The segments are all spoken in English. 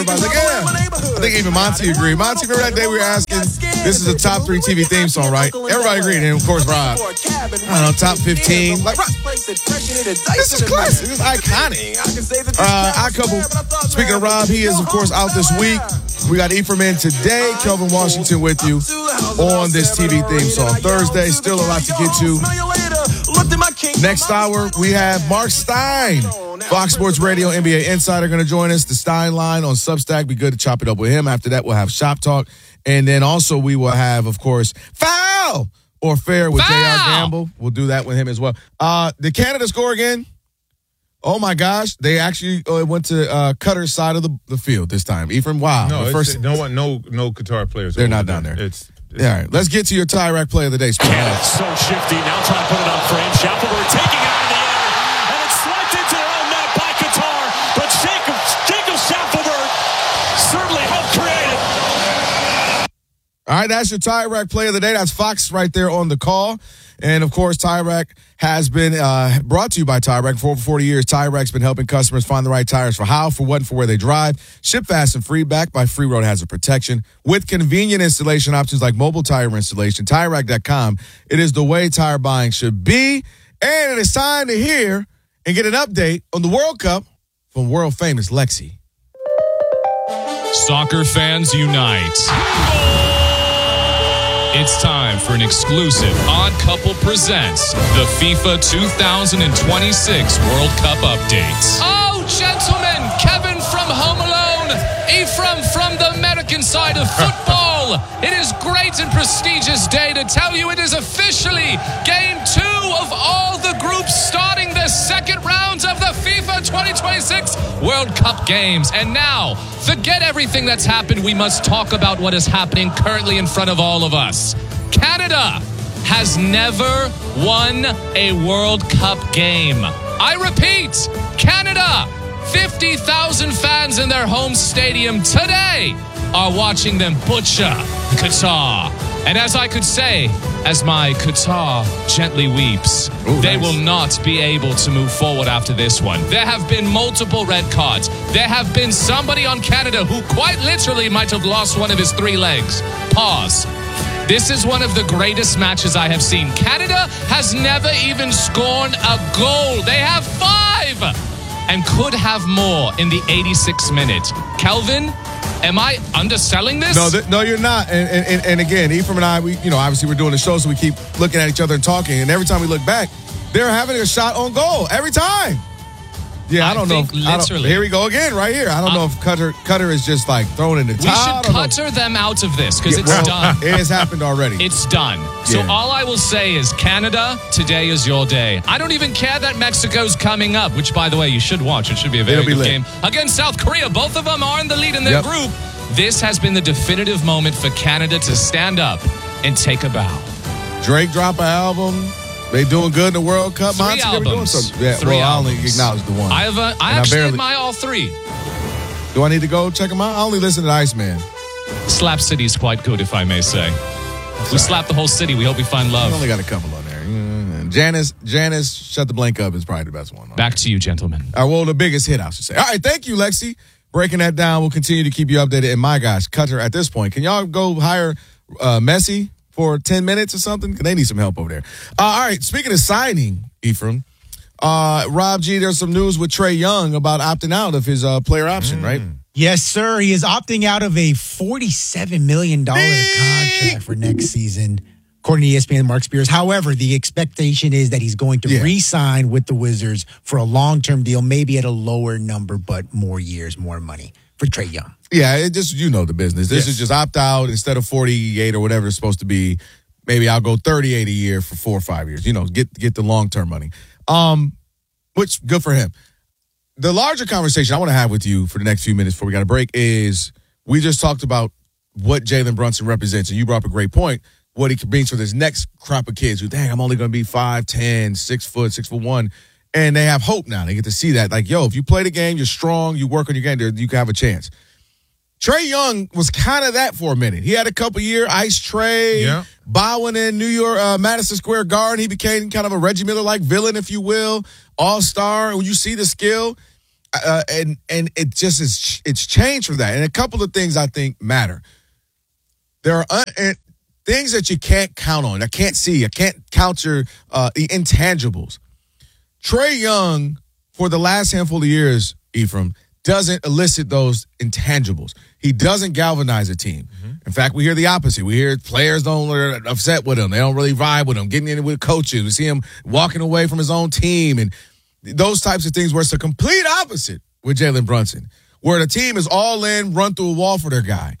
Everybody's like, yeah. I think even Monty agreed. Monty, remember that day we were asking, this is a top 3 TV theme song, right? Everybody agreed. And, of course, Rob, I don't know, top 15. Like, this is classic. This is iconic. Speaking of Rob, he is, of course, out this week. We got Ephraim in today. Kelvin Washington with you on this TV theme song. Thursday, still a lot to get to. Next hour, we have Mark Stein, Fox Sports Radio NBA Insider, going to join us. The Stein line on Substack. Be good to chop it up with him. After that, we'll have Shop Talk. And then also we will have, of course, Foul or Fair with J.R. Gamble. We'll do that with him as well. Did Canada score again? Oh, my gosh. They actually went to Qatar's side of the field this time. Ephraim, wow. No, no Qatar players. They're not down there. All right, let's get to your tie-rack play of the day. Canada so shifty. Now trying to put it on frame. Schaufelberg taking it out of the air. And it's swiped into their own net by Qatar. But Jacob Schaufelberg certainly helped create it. All right, that's your tie-rack play of the day. That's Fox right there on the call. And, of course, tie-rack has been brought to you by tie-rack. For over 40 years, tie-rack's been helping customers find the right tires for how, for what, and for where they drive. Ship fast and free, backed by free road hazard protection. With convenient installation options like mobile tire installation, TireRack.com. It is the way tire buying should be. And it is time to hear and get an update on the World Cup from world-famous Lexi. Soccer fans unite. It's time for an exclusive Odd Couple Presents the FIFA 2026 World Cup updates. Oh, gentlemen, Kevin from Home Alone, Ephraim from the American side of football. It is great and prestigious day to tell you it is officially Game 2 of all the groups starting the second round of the FIFA 2026 World Cup games. And now, forget everything that's happened. We must talk about what is happening currently in front of all of us. Canada has never won a World Cup game. I repeat, Canada, 50,000 fans in their home stadium today are watching them butcher Qatar. And as I could say, as my Qatar gently weeps, they will not be able to move forward after this one. There have been multiple red cards. There have been somebody on Canada who quite literally might have lost one of his 3 legs. Pause. This is one of the greatest matches I have seen. Canada has never even scored a goal. They have 5 and could have more in the 86th minute. Kelvin, am I underselling this? No, you're not. And again, Ephraim and I, obviously we're doing the show, so we keep looking at each other and talking. And every time we look back, they're having a shot on goal every time. Yeah, I don't know. Literally. Here we go again, right here. I don't know if Qatar is just like throwing in the towel. We should cutter them out of this because it's done. It has happened already. It's done. So all I will say is, Canada, today is your day. I don't even care that Mexico's coming up, which, by the way, you should watch. It should be a very good game. Against South Korea, both of them are in the lead in their group. This has been the definitive moment for Canada to stand up and take a bow. Drake drop an album. They doing good in the World Cup. 3 albums. I only acknowledge the one. I actually admire all 3. Do I need to go check them out? I only listen to Iceman. Slap City's quite good, if I may say. We slap the whole city. We hope we find love. We only got a couple on there. Janice, Shut the Blank Up is probably the best one. Back to you, gentlemen. Well, the biggest hit, I should say. All right, thank you, Lexi. Breaking that down. We'll continue to keep you updated. And my gosh, Qatar at this point. Can y'all go hire Messi for 10 minutes or something? Because they need some help over there. All right, speaking of signing, Ephraim, Rob G, there's some news with Trae Young about opting out of his player option, right? Yes, sir. He is opting out of a $47 million contract for next season, according to ESPN and Mark Spears. However, the expectation is that he's going to re-sign with the Wizards for a long-term deal, maybe at a lower number, but more years, more money for Trae Young. Yeah, it just, the business. This is just opt out instead of 48 or whatever it's supposed to be. Maybe I'll go 38 a year for 4 or 5 years. Get the long-term money. Which, good for him. The larger conversation I want to have with you for the next few minutes before we got a break is we just talked about what Jalen Brunson represents, and you brought up a great point, what he brings for this next crop of kids who, dang, I'm only going to be 5'10", 6 foot, 6'1", and they have hope now. They get to see that. Like, yo, if you play the game, you're strong, you work on your game, you can have a chance. Trae Young was kind of that for a minute. He had a couple year Ice Trae, bowing in New York, Madison Square Garden. He became kind of a Reggie Miller-like villain, if you will, all-star. When you see the skill, and it just is. It's changed from that. And a couple of things I think matter. There are things that you can't count on. I can't see. I can't count your intangibles. Trae Young, for the last handful of years, Ephraim, doesn't elicit those intangibles. He doesn't galvanize a team. Mm-hmm. In fact, we hear the opposite. We hear players are upset with him. They don't really vibe with him, getting in with coaches. We see him walking away from his own team and those types of things where it's the complete opposite with Jalen Brunson, where the team is all in, run through a wall for their guy.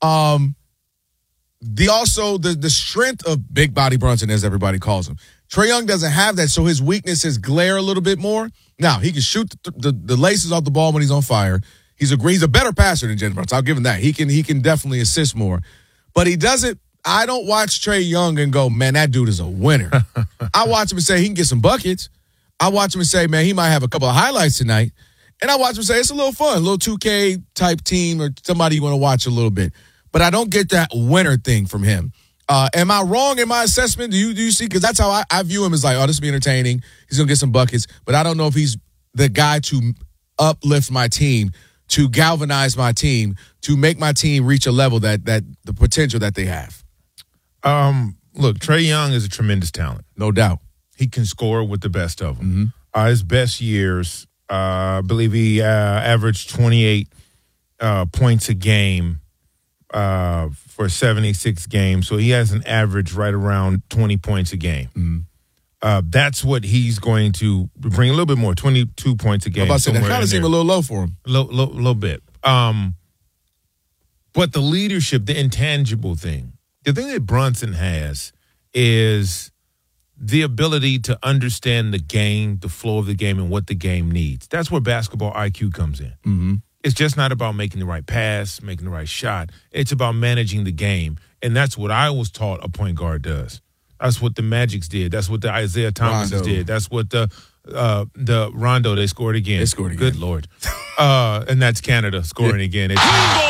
The strength of Big Body Brunson, as everybody calls him. Trae Young doesn't have that, so his weakness is glare a little bit more. Now, he can shoot the laces off the ball when he's on fire. He's a better passer than Jalen Brunson. I'll give him that. He can definitely assist more. But he doesn't – I don't watch Trae Young and go, man, that dude is a winner. I watch him and say he can get some buckets. I watch him and say, man, he might have a couple of highlights tonight. And I watch him say it's a little fun, a little 2K-type team or somebody you want to watch a little bit. But I don't get that winner thing from him. Am I wrong in my assessment? Do you see? Because that's how I view him as like, oh, this will be entertaining. He's going to get some buckets. But I don't know if he's the guy to uplift my team, to galvanize my team, to make my team reach a level that the potential that they have. Look, Trae Young is a tremendous talent. No doubt. He can score with the best of them. Mm-hmm. His best years, I believe he averaged 28 points a game for 76 games. So he has an average right around 20 points a game. Mm-hmm. That's what he's going to bring, a little bit more, 22 points a game. That kind of seemed a little low for him. Little bit. But the leadership, the intangible thing, the thing that Brunson has is the ability to understand the game, the flow of the game, and what the game needs. That's where basketball IQ comes in. Mm-hmm. It's just not about making the right pass, making the right shot. It's about managing the game. And that's what I was taught a point guard does. That's what the Magics did. That's what the Isaiah Thomases did. That's what the Rondo, they scored again. They scored again. Good Lord. And that's Canada scoring again. Let's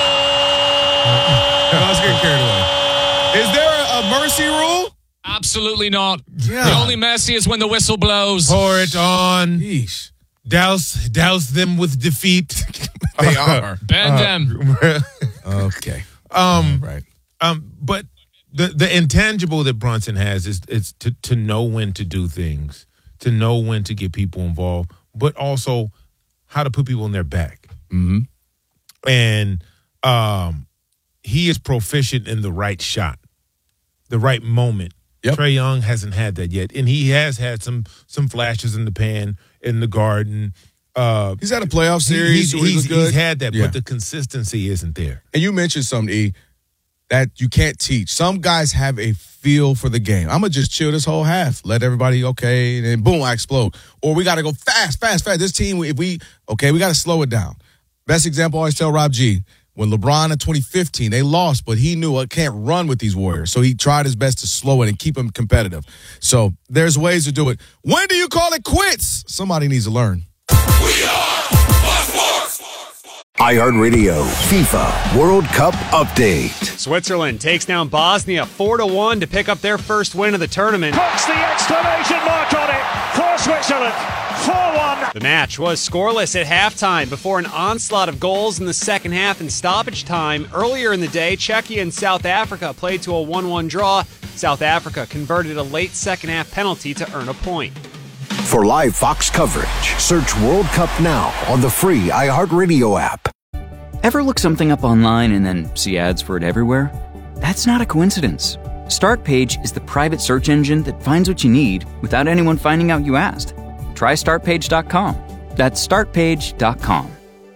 get carried away. Is there a mercy rule? Absolutely not. Yeah. The only mercy is when the whistle blows. Pour it on. Yeesh. Douse them with defeat. They are. Bend them. Okay. Right. But the intangible that Brunson has is to know when to do things, to know when to get people involved, but also how to put people in their back. Mm-hmm. And he is proficient in the right shot, the right moment. Yep. Trae Young hasn't had that yet, and he has had some flashes in the pan, in the garden. He's had a playoff series. He's had that, but the consistency isn't there. And you mentioned something, E, that you can't teach. Some guys have a feel for the game. I'm going to just chill this whole half, let everybody, okay, and then boom, I explode. Or we got to go fast. This team, we got to slow it down. Best example, I always tell Rob G., when LeBron in 2015, they lost, but he knew I can't run with these Warriors. So he tried his best to slow it and keep them competitive. So there's ways to do it. When do you call it quits? Somebody needs to learn. We are Fox Sports. iHeartRadio FIFA World Cup update. Switzerland takes down Bosnia 4-1 to pick up their first win of the tournament. Puts the exclamation mark on it for Switzerland. 4-1. The match was scoreless at halftime before an onslaught of goals in the second half and stoppage time. Earlier in the day, Czechia and South Africa played to a 1-1 draw. South Africa converted a late second half penalty to earn a point. For live Fox coverage, search World Cup now on the free iHeartRadio app. Ever look something up online and then see ads for it everywhere? That's not a coincidence. StartPage is the private search engine that finds what you need without anyone finding out you asked. Try StartPage.com. That's StartPage.com.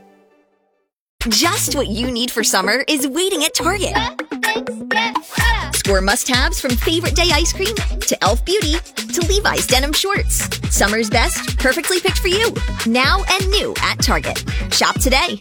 Just what you need for summer is waiting at Target. Score must-haves from favorite day ice cream to Elf Beauty to Levi's denim shorts. Summer's best, perfectly picked for you. Now and new at Target. Shop today.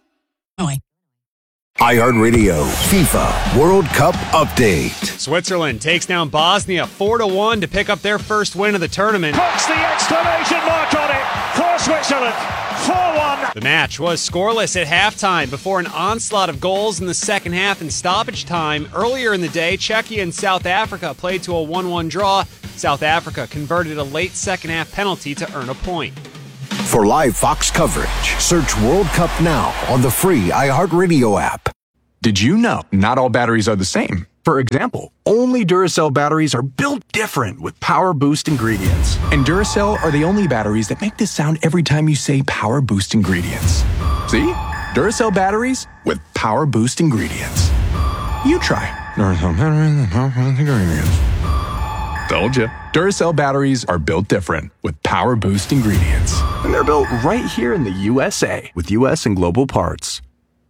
iHeartRadio FIFA World Cup update. Switzerland takes down Bosnia 4-1 to pick up their first win of the tournament. Puts the exclamation mark on it for Switzerland. 4-1. The match was scoreless at halftime before an onslaught of goals in the second half and stoppage time. Earlier in the day, Czechia and South Africa played to a 1-1 draw. South Africa converted a late second half penalty to earn a point. For live Fox coverage, search World Cup now on the free iHeartRadio app. Did you know not all batteries are the same? For example, only Duracell batteries are built different with Power Boost ingredients. And Duracell are the only batteries that make this sound every time you say Power Boost ingredients. See? Duracell batteries with Power Boost ingredients. You try. Duracell batteries with Power Boost ingredients. Told you. Duracell batteries are built different with Power Boost ingredients. And they're built right here in the USA with US and global parts.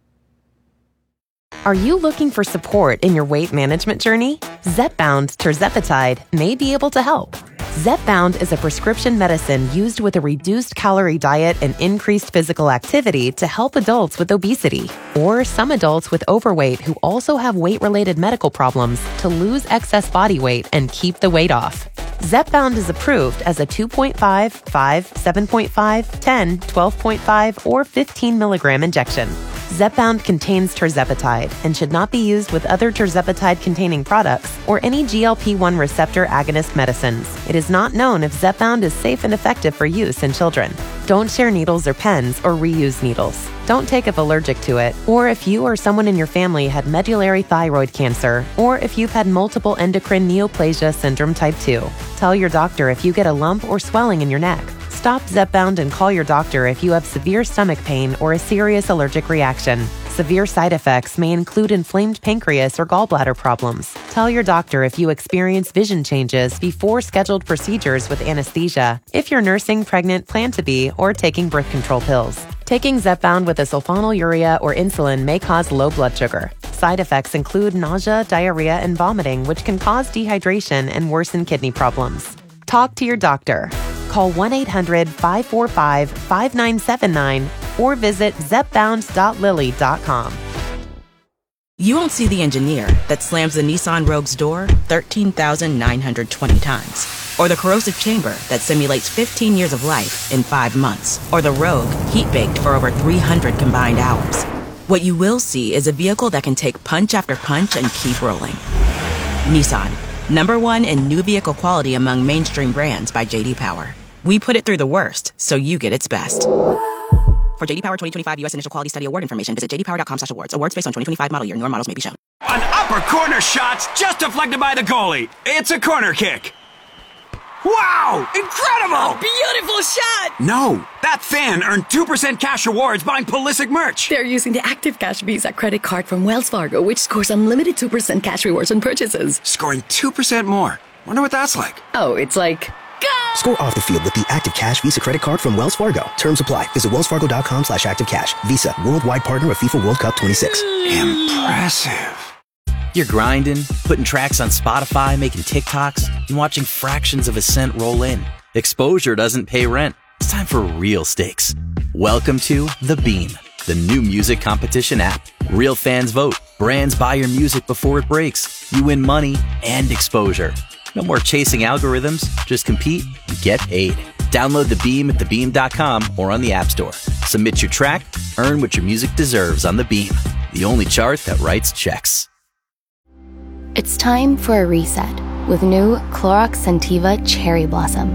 Are you looking for support in your weight management journey? Zepbound tirzepatide may be able to help. Zepbound is a prescription medicine used with a reduced calorie diet and increased physical activity to help adults with obesity or some adults with overweight who also have weight-related medical problems to lose excess body weight and keep the weight off. Zepbound is approved as a 2.5, 5, 7.5, 10, 12.5, or 15 milligram injection. Zepbound contains tirzepatide and should not be used with other tirzepatide-containing products or any GLP-1 receptor agonist medicines. It is not known if Zepbound is safe and effective for use in children. Don't share needles or pens or reuse needles. Don't take if allergic to it, or if you or someone in your family had medullary thyroid cancer, or if you've had multiple endocrine neoplasia syndrome type 2. Tell your doctor if you get a lump or swelling in your neck. Stop Zepbound and call your doctor if you have severe stomach pain or a serious allergic reaction. Severe side effects may include inflamed pancreas or gallbladder problems. Tell your doctor if you experience vision changes before scheduled procedures with anesthesia, if you're nursing, pregnant, plan to be, or taking birth control pills. Taking Zepbound with a sulfonylurea or insulin may cause low blood sugar. Side effects include nausea, diarrhea, and vomiting, which can cause dehydration and worsen kidney problems. Talk to your doctor. Call 1-800-545-5979 or visit zepbound.lilly.com. You won't see the engineer that slams the Nissan Rogue's door 13,920 times. Or the corrosive chamber that simulates 15 years of life in 5 months. Or the Rogue heat-baked for over 300 combined hours. What you will see is a vehicle that can take punch after punch and keep rolling. Nissan, #1 in new vehicle quality among mainstream brands by J.D. Power. We put it through the worst, so you get its best. For J.D. Power 2025 U.S. Initial Quality Study Award information, visit jdpower.com/awards. Awards based on 2025 model year. Newer models may be shown. An upper corner shot's just deflected by the goalie. It's a corner kick. Wow! Incredible! A beautiful shot! No, that fan earned 2% cash rewards buying Pulisic merch. They're using the Active Cash Visa credit card from Wells Fargo, which scores unlimited 2% cash rewards on purchases. Scoring 2% more. Wonder what that's like. Oh, it's like... Score off the field with the Active Cash Visa credit card from Wells Fargo. Terms apply. Visit wellsfargo.com/activecash. Visa, worldwide partner of FIFA World Cup 26. Impressive. You're grinding, putting tracks on Spotify, making TikToks, and watching fractions of a cent roll in. Exposure doesn't pay rent. It's time for real stakes. Welcome to The Beam, the new music competition app. Real fans vote. Brands buy your music before it breaks. You win money and exposure. No more chasing algorithms. Just compete and get paid. Download The Beam at thebeam.com or on the App Store. Submit your track, earn what your music deserves on The Beam, the only chart that writes checks. It's time for a reset with new Clorox Scentiva Cherry Blossom.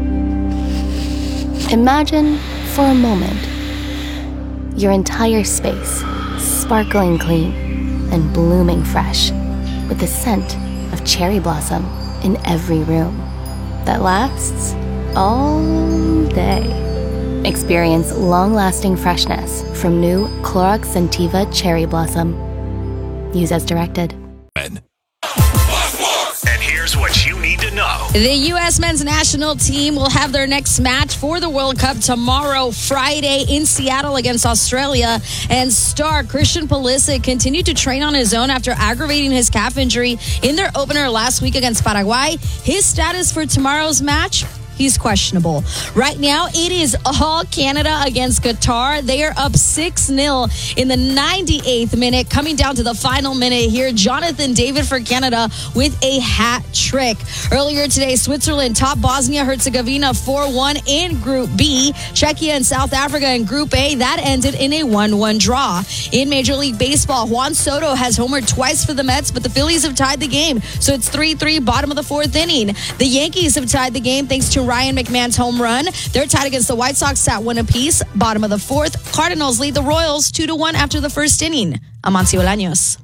Imagine, for a moment, your entire space sparkling clean and blooming fresh with the scent of cherry blossom in every room that lasts all day. Experience long-lasting freshness from new Clorox Scentiva Cherry Blossom. Use as directed. And here's what you need to know. The U.S. men's national team will have their next match for the World Cup tomorrow, Friday, in Seattle against Australia. And star Christian Pulisic continued to train on his own after aggravating his calf injury in their opener last week against Paraguay. His status for tomorrow's match? He's questionable. Right now, it is all Canada against Qatar. They are up 6-0 in the 98th minute. Coming down to the final minute here, Jonathan David for Canada with a hat trick. Earlier today, Switzerland topped Bosnia-Herzegovina 4-1 in Group B. Czechia and South Africa in Group A. That ended in a 1-1 draw. In Major League Baseball, Juan Soto has homered twice for the Mets, but the Phillies have tied the game. So it's 3-3, bottom of the fourth inning. The Yankees have tied the game thanks to and Ryan McMahon's home run. They're tied against the White Sox at 1 apiece. Bottom of the fourth, Cardinals lead the Royals 2-1 after the first inning. Amancio Bolaños.